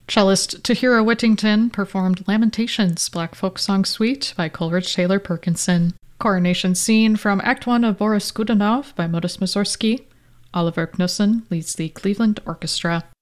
Cellist Tahira Whittington performed Lamentations, Black Folk Song Suite by Coleridge Taylor Perkinson. Coronation Scene from Act 1 of Boris Godunov by Modest Mussorgsky. Oliver Knussen leads the Cleveland Orchestra.